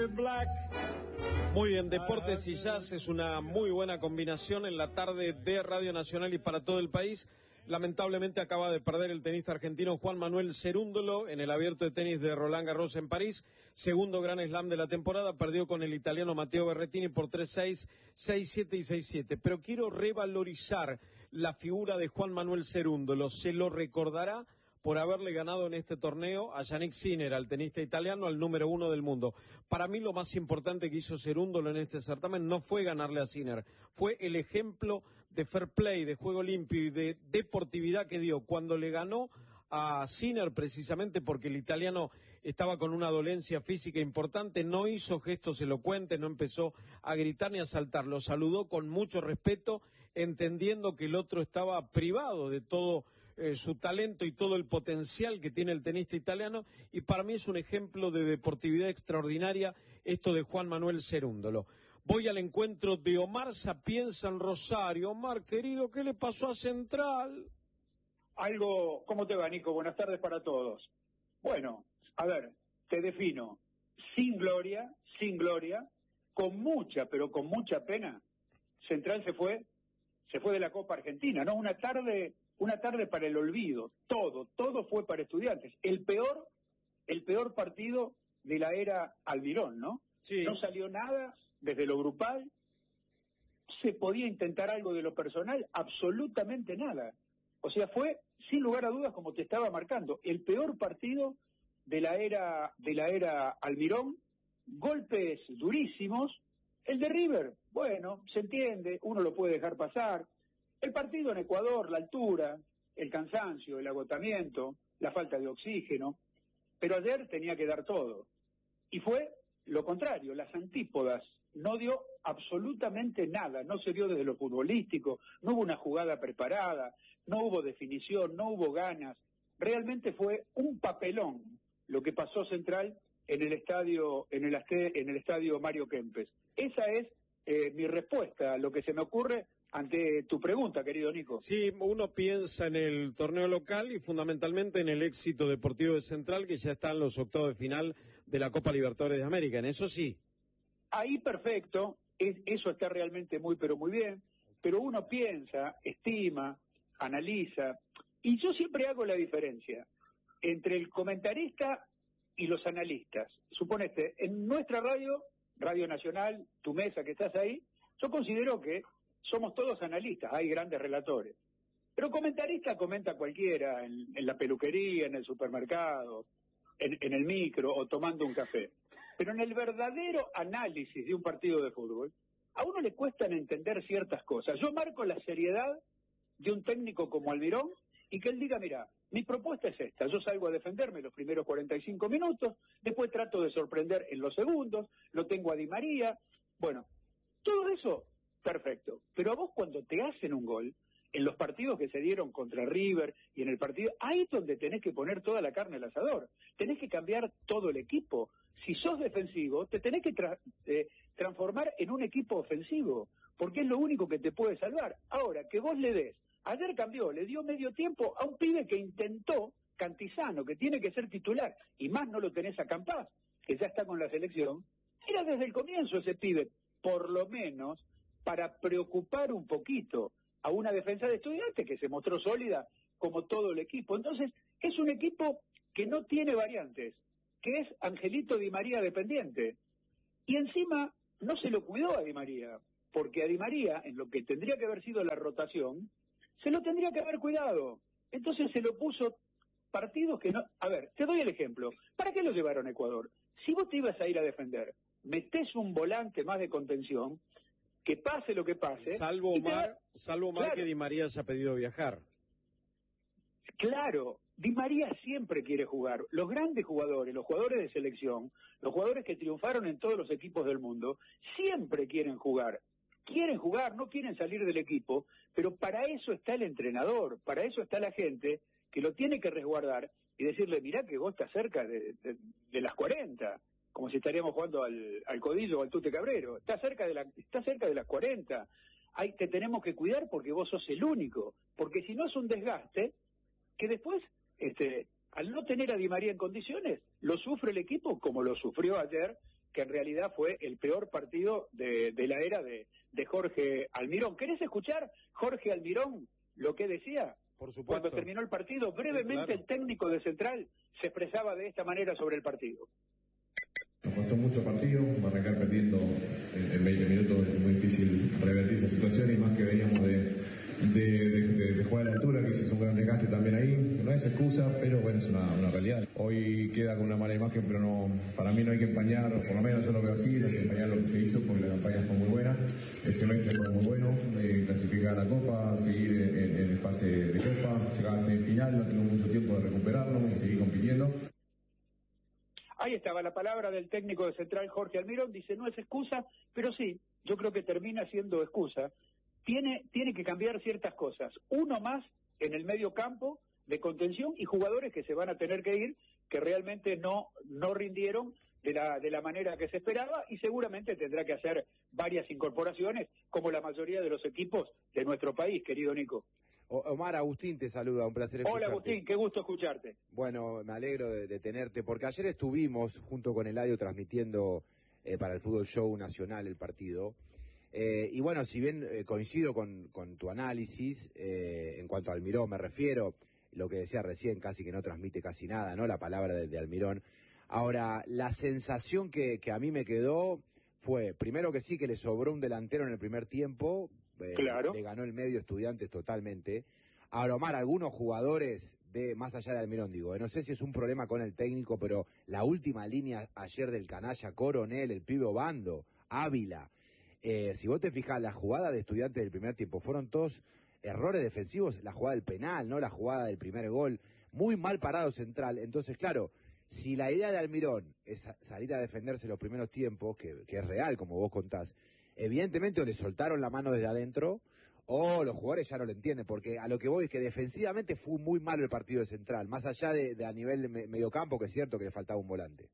Muy bien, deportes y jazz es una muy buena combinación en la tarde de Radio Nacional y para todo el país. Lamentablemente acaba de perder el tenista argentino Juan Manuel Cerúndolo en el Abierto de Tenis de Roland Garros en París. Segundo Grand Slam de la temporada, perdió con el italiano Matteo Berrettini por 3-6, 6-7 y 6-7. Pero quiero revalorizar la figura de Juan Manuel Cerúndolo. Se lo recordará por haberle ganado en este torneo a Yannick Sinner, al tenista italiano, al número 1 del mundo. Para mí lo más importante que hizo Cerúndolo en este certamen no fue ganarle a Sinner, fue el ejemplo de fair play, de juego limpio y de deportividad que dio cuando le ganó a Sinner, precisamente porque el italiano estaba con una dolencia física importante, no hizo gestos elocuentes, no empezó a gritar ni a saltar, lo saludó con mucho respeto, entendiendo que el otro estaba privado de todo su talento y todo el potencial que tiene el tenista italiano, y para mí es un ejemplo de deportividad extraordinaria esto de Juan Manuel Cerúndolo. Voy al encuentro de Omar Sapienza en Rosario. Omar, querido, ¿qué le pasó a Central? ¿Cómo te va, Nico? Buenas tardes para todos. Bueno, a ver, te defino, sin gloria, con mucha, pero con mucha pena, Central se fue de la Copa Argentina, ¿no? Una tarde para el olvido, todo fue para Estudiantes. El peor partido de la era Almirón, ¿no? Sí. No salió nada desde lo grupal, se podía intentar algo de lo personal, absolutamente nada. O sea, fue, sin lugar a dudas, como te estaba marcando, el peor partido de la era Almirón, golpes durísimos. El de River, bueno, se entiende, uno lo puede dejar pasar. El partido en Ecuador, la altura, el cansancio, el agotamiento, la falta de oxígeno, pero ayer tenía que dar todo. Y fue lo contrario, las antípodas. No dio absolutamente nada, no se dio desde lo futbolístico, no hubo una jugada preparada, no hubo definición, no hubo ganas. Realmente fue un papelón lo que pasó Central en el estadio Mario Kempes. Esa es mi respuesta a lo que se me ocurre ante tu pregunta, querido Nico. Sí, uno piensa en el torneo local y fundamentalmente en el éxito deportivo de Central, que ya está en los octavos de final de la Copa Libertadores de América, en eso sí. Ahí perfecto, eso está realmente muy pero muy bien, pero uno piensa, estima, analiza, y yo siempre hago la diferencia entre el comentarista y los analistas. Suponete, en nuestra Radio Nacional, tu mesa que estás ahí, yo considero que somos todos analistas, hay grandes relatores. Pero comentarista comenta cualquiera, en la peluquería, en el supermercado, en el micro o tomando un café. Pero en el verdadero análisis de un partido de fútbol, a uno le cuestan entender ciertas cosas. Yo marco la seriedad de un técnico como Almirón y que él diga, mira, mi propuesta es esta, yo salgo a defenderme los primeros 45 minutos, después trato de sorprender en los segundos, lo tengo a Di María, bueno, todo eso, perfecto. Pero a vos cuando te hacen un gol, en los partidos que se dieron contra River y en el partido, ahí es donde tenés que poner toda la carne al asador, tenés que cambiar todo el equipo. Si sos defensivo, te tenés que transformar en un equipo ofensivo, porque es lo único que te puede salvar. Ahora, que vos le des, ayer cambió, le dio medio tiempo a un pibe que intentó, Cantizano, que tiene que ser titular, y más no lo tenés a Campás, que ya está con la selección, era desde el comienzo ese pibe, por lo menos, para preocupar un poquito a una defensa de Estudiantes que se mostró sólida como todo el equipo. Entonces, es un equipo que no tiene variantes, que es Angelito Di María dependiente. Y encima no se lo cuidó a Di María, porque a Di María, en lo que tendría que haber sido la rotación, se lo tendría que haber cuidado. Entonces se lo puso partidos que no... A ver, te doy el ejemplo. ¿Para qué lo llevaron a Ecuador? Si vos te ibas a ir a defender, metés un volante más de contención, que pase lo que pase... Salvo Omar, claro, que Di María se ha pedido viajar. Claro, Di María siempre quiere jugar. Los grandes jugadores, los jugadores de selección, los jugadores que triunfaron en todos los equipos del mundo, siempre quieren jugar. Quieren jugar, no quieren salir del equipo, pero para eso está el entrenador, para eso está la gente que lo tiene que resguardar y decirle, mirá que vos estás cerca de las 40, como si estaríamos jugando al Codillo o al Tute Cabrero. Estás cerca de las 40. Te tenemos que cuidar porque vos sos el único, porque si no es un desgaste que después, al no tener a Di María en condiciones, lo sufre el equipo como lo sufrió ayer, que en realidad fue el peor partido de la era de Jorge Almirón. ¿Querés escuchar, Jorge Almirón, lo que decía? Por supuesto. Cuando terminó el partido, brevemente, sí, claro. El técnico de Central se expresaba de esta manera sobre el partido. Nos costó mucho partido, arrancar perdiendo en 20 minutos, es muy difícil revertir esa situación, y más que veníamos de jugar a la altura, que se hizo un gran desgaste también ahí. No es excusa, pero bueno, es una realidad. Hoy queda con una mala imagen, pero no, para mí no hay que empañar, o por lo menos yo lo veo así, no hay que empañar lo que se hizo, porque la campaña fue muy buena, el semestre fue muy bueno, clasificar a la Copa, seguir en el pase de Copa, llegar a semifinal, no tengo mucho tiempo de recuperarnos y seguir compitiendo. Ahí estaba la palabra del técnico de Central, Jorge Almirón. Dice, no es excusa, pero sí, yo creo que termina siendo excusa. Tiene que cambiar ciertas cosas. Uno más en el medio campo de contención, y jugadores que se van a tener que ir, que realmente no rindieron de la manera que se esperaba, y seguramente tendrá que hacer varias incorporaciones, como la mayoría de los equipos de nuestro país, querido Nico. Omar, Agustín te saluda, un placer escucharte. Hola Agustín, qué gusto escucharte. Bueno, me alegro de tenerte, porque ayer estuvimos junto con Eladio transmitiendo para el Fútbol Show Nacional el partido, y bueno, si bien coincido con tu análisis, en cuanto a Almirón me refiero, lo que decía recién, casi que no transmite casi nada, ¿no? La palabra de Almirón. Ahora, la sensación que a mí me quedó fue, primero que sí, que le sobró un delantero en el primer tiempo. Claro. Le ganó el medio Estudiantes totalmente. Ahora, Omar, algunos jugadores, más allá de Almirón, digo, no sé si es un problema con el técnico, pero la última línea ayer del canalla, Coronel, el pibe Obando, Ávila, si vos te fijás, la jugada de Estudiantes del primer tiempo fueron todos errores defensivos, la jugada del penal, no la jugada del primer gol, muy mal parado Central. Entonces, claro, si la idea de Almirón es salir a defenderse los primeros tiempos, que es real, como vos contás, evidentemente o le soltaron la mano desde adentro o los jugadores ya no lo entienden, porque a lo que voy es que defensivamente fue muy malo el partido de Central, más allá de a nivel de mediocampo, que es cierto que le faltaba un volante.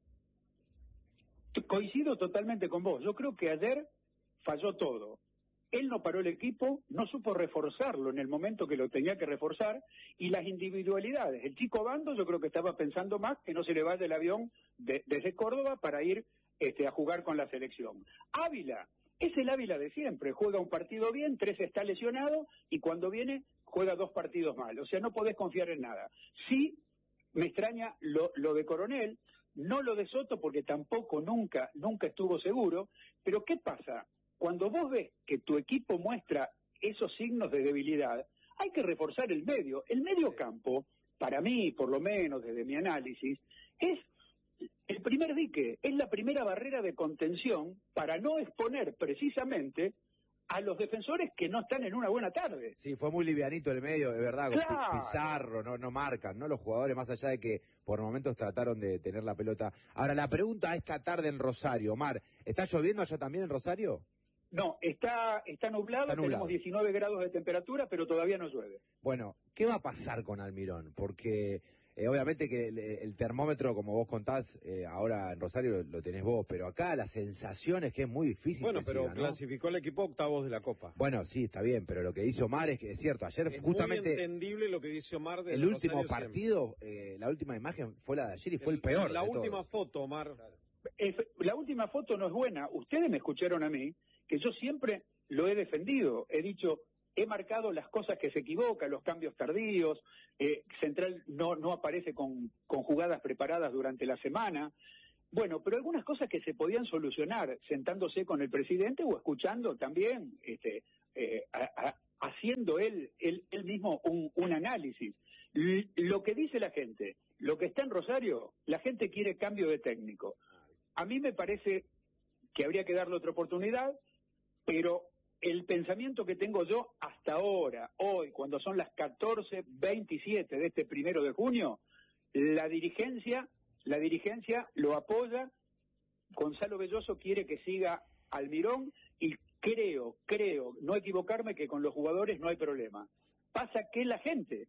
Coincido totalmente con vos. Yo creo que ayer falló todo. Él no paró el equipo, no supo reforzarlo en el momento que lo tenía que reforzar, y las individualidades. El chico Bando yo creo que estaba pensando más que no se le vaya el avión desde Córdoba para ir a jugar con la selección. Ávila es el Ávila de siempre, juega un partido bien, 3 está lesionado, y cuando viene juega 2 partidos mal. O sea, no podés confiar en nada. Sí, me extraña lo de Coronel, no lo de Soto porque tampoco nunca estuvo seguro, pero ¿qué pasa? Cuando vos ves que tu equipo muestra esos signos de debilidad, hay que reforzar el medio. El medio campo, para mí, por lo menos desde mi análisis, es el primer dique, es la primera barrera de contención para no exponer precisamente a los defensores que no están en una buena tarde. Sí, fue muy livianito el medio, de verdad, claro. Pizarro, no marcan, ¿no? Los jugadores, más allá de que por momentos trataron de tener la pelota. Ahora, la pregunta esta tarde en Rosario, Omar, ¿está lloviendo allá también en Rosario? No, está nublado, tenemos 19 grados de temperatura, pero todavía no llueve. Bueno, ¿qué va a pasar con Almirón? Porque obviamente que el termómetro, como vos contás, ahora en Rosario lo tenés vos, pero acá la sensación es que es muy difícil. Bueno, que pero siga, ¿no? clasificó el equipo a octavos de la Copa. Bueno, sí, está bien, pero lo que dice Omar es que es cierto, ayer es justamente... muy entendible lo que dice Omar de el último partido, la última imagen fue la de ayer y fue el peor. La última foto, Omar. Claro. La última foto no es buena. Ustedes me escucharon a mí, que yo siempre lo he defendido, he dicho, he marcado las cosas que se equivocan, los cambios tardíos, Central no aparece con jugadas preparadas durante la semana. Bueno, pero algunas cosas que se podían solucionar sentándose con el presidente o escuchando también, haciendo él mismo un análisis. Lo que dice la gente, lo que está en Rosario, la gente quiere cambio de técnico. A mí me parece que habría que darle otra oportunidad, pero el pensamiento que tengo yo hasta ahora, hoy, cuando son las 14:27 de este 1 de junio, la dirigencia lo apoya. Gonzalo Belloso quiere que siga Almirón y creo, no equivocarme, que con los jugadores no hay problema. Pasa que la gente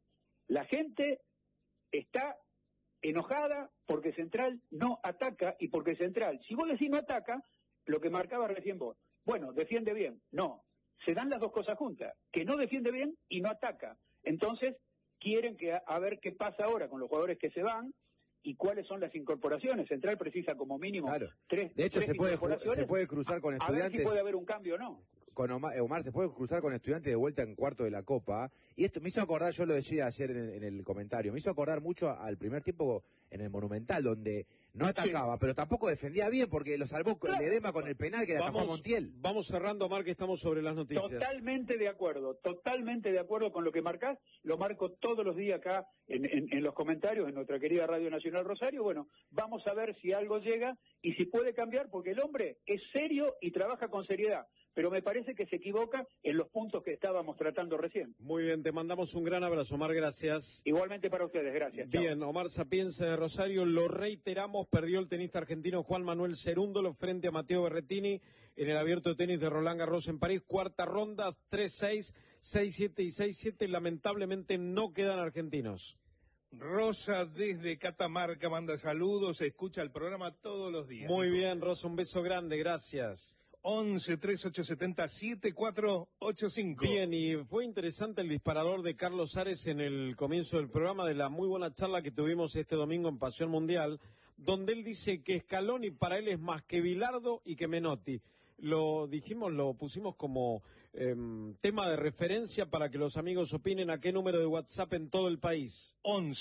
está enojada porque Central no ataca, y porque Central, si vos decís no ataca, lo que marcaba recién vos, bueno, defiende bien. No, se dan las dos cosas juntas, que no defiende bien y no ataca. Entonces, quieren a ver qué pasa ahora con los jugadores que se van, y cuáles son las incorporaciones. Central precisa como mínimo tres. De hecho, se puede cruzar con Estudiantes. Estudiantes. A ver si puede haber un cambio o no. Con Omar se puede cruzar con Estudiantes de vuelta en cuarto de la Copa. Y esto me hizo acordar, yo lo decía ayer en el comentario, me hizo acordar mucho al primer tiempo en el Monumental, donde no atacaba, pero tampoco defendía bien, porque lo salvó Ledesma con el penal que le atajó a Montiel. Vamos cerrando, Omar, que estamos sobre las noticias. Totalmente de acuerdo con lo que marcás. Lo marco todos los días acá en los comentarios, en nuestra querida Radio Nacional Rosario. Bueno, vamos a ver si algo llega y si puede cambiar, porque el hombre es serio y trabaja con seriedad. Pero me parece que se equivoca en los puntos que estábamos tratando recién. Muy bien, te mandamos un gran abrazo, Omar, gracias. Igualmente para ustedes, gracias. Bien, chao. Omar Sapienza de Rosario, lo reiteramos, perdió el tenista argentino Juan Manuel Cerúndolo frente a Matteo Berrettini en el Abierto de Tenis de Roland Garros en París, cuarta ronda, 3-6, 6-7 y 6-7, lamentablemente no quedan argentinos. Rosa desde Catamarca manda saludos, escucha el programa todos los días. Muy bien, Rosa, un beso grande, gracias. 11-3870-7485. Bien, y fue interesante el disparador de Carlos Ares en el comienzo del programa, de la muy buena charla que tuvimos este domingo en Pasión Mundial, donde él dice que Scaloni para él es más que Bilardo y que Menotti. Lo dijimos, lo pusimos como tema de referencia para que los amigos opinen. ¿A qué número de WhatsApp en todo el país?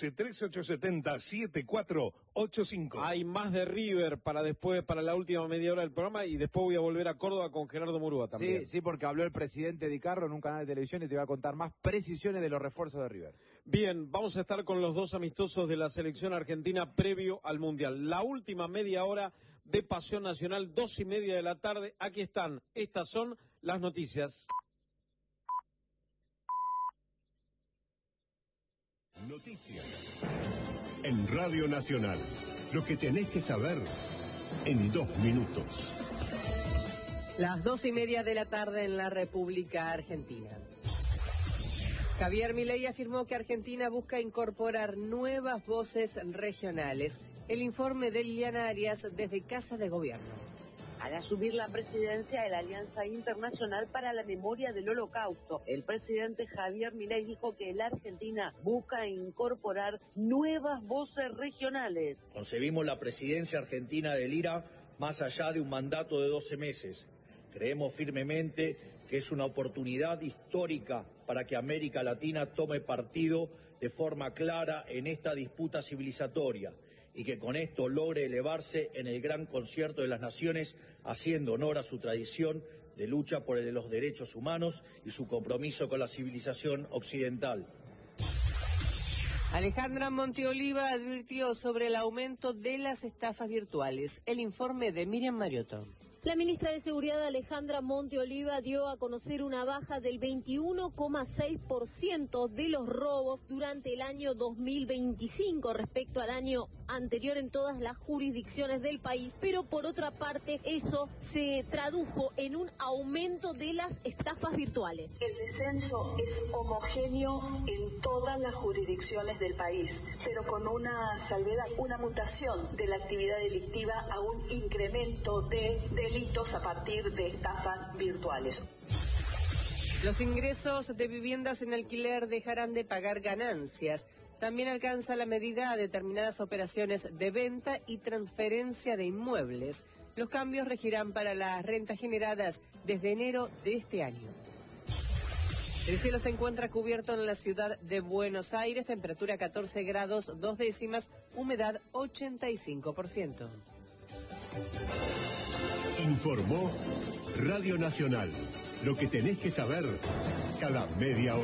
11-3870-7485. Hay más de River para la última media hora del programa, y después voy a volver a Córdoba con Gerardo Murúa también. Sí, porque habló el presidente Di Carlo en un canal de televisión y te va a contar más precisiones de los refuerzos de River. Bien, vamos a estar con los dos amistosos de la selección argentina previo al Mundial. La última media hora de Pasión Nacional, 2:30 de la tarde. Aquí están, estas son las noticias. Noticias en Radio Nacional. Lo que tenés que saber en 2 minutos. Las 2:30 de la tarde en la República Argentina. Javier Milei afirmó que Argentina busca incorporar nuevas voces regionales. El informe de Liliana Arias desde Casa de Gobierno. Al asumir la presidencia de la Alianza Internacional para la Memoria del Holocausto, el presidente Javier Milei dijo que la Argentina busca incorporar nuevas voces regionales. Concebimos la presidencia argentina del IRA más allá de un mandato de 12 meses. Creemos firmemente que es una oportunidad histórica para que América Latina tome partido de forma clara en esta disputa civilizatoria y que con esto logre elevarse en el gran concierto de las naciones, haciendo honor a su tradición de lucha por los derechos humanos y su compromiso con la civilización occidental. Alejandra Monteoliva advirtió sobre el aumento de las estafas virtuales. El informe de Miriam Mariotto. La ministra de Seguridad Alejandra Monteoliva dio a conocer una baja del 21,6% de los robos durante el año 2025 respecto al año anterior en todas las jurisdicciones del país, pero por otra parte eso se tradujo en un aumento de las estafas virtuales. El descenso es homogéneo en todas las jurisdicciones del país, pero con una salvedad, una mutación de la actividad delictiva a un incremento de delitos a partir de estafas virtuales. Los ingresos de viviendas en alquiler dejarán de pagar ganancias. También alcanza la medida a determinadas operaciones de venta y transferencia de inmuebles. Los cambios regirán para las rentas generadas desde enero de este año. El cielo se encuentra cubierto en la ciudad de Buenos Aires, temperatura 14 grados 2 décimas, humedad 85%. Informó Radio Nacional. Lo que tenés que saber cada media hora.